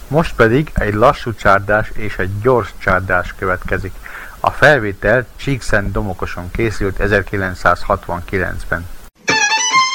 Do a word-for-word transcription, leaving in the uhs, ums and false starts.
Most pedig egy lassú csárdás és egy gyors csárdás következik. A felvétel Csíkszentdomokoson készült ezerkilencszázhatvankilencben.